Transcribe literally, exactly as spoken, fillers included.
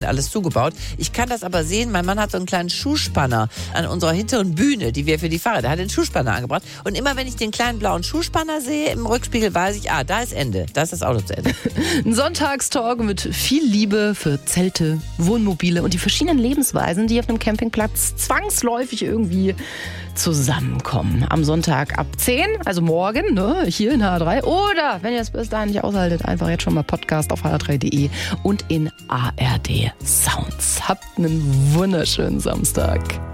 alles zugebaut. Ich kann das aber sehen, mein Mann hat so einen kleinen Schuhspanner an unserer hinteren Bühne, die wir für die Fahrräder, der hat den Schuhspanner angebracht. Und immer wenn ich den kleinen blauen Schuhspanner sehe im Rückspiegel, weiß ich, ah, da ist Ende, da ist das Auto zu Ende. Ein Sonntagstalk mit viel Liebe für Zelte, Wohnmobile und die verschiedenen Lebensweisen, die auf einem Campingplatz zwangsläufig irgendwie zusammenkommen. Am Sonntag ab zehn, also morgen, ne, hier in H R drei. Oder, wenn ihr es bis dahin nicht aushaltet, einfach jetzt schon mal Podcast auf h r drei punkt d e und in A R D Sounds. Habt einen wunderschönen Samstag.